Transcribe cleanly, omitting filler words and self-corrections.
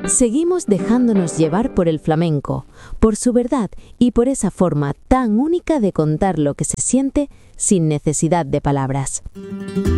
Seguimos dejándonos llevar por el flamenco, por su verdad y por esa forma tan única de contar lo que se siente sin necesidad de palabras.